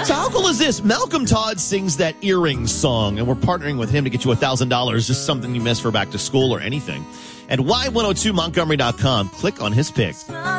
So how cool is this? Malcolm Todd sings that Earrings song, and we're partnering with him to get you $1,000, just something you missed for back to school or anything. At Y102Montgomery.com, click on his pick.